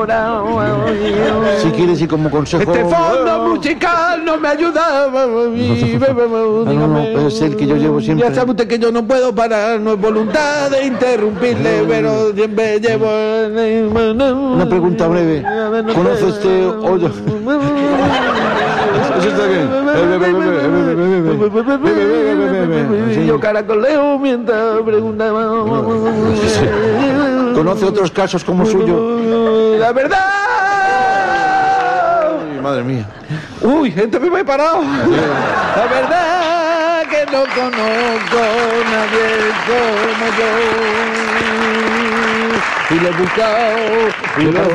Si quieres ir como consejo... Este fondo musical no me ayudaba. No, puede ser que yo llevo siempre... Ya sabe usted que yo no puedo parar, no es voluntad de interrumpirle, pero siempre llevo... Una pregunta breve. ¿Conoce este hoyo? Eso está bien. Yo caracoleo mientras preguntaba. ¿Conoce otros casos como suyo? La verdad. Ay, madre mía. Uy, gente me he parado. La verdad que no conozco nadie como yo. Y lo he buscado.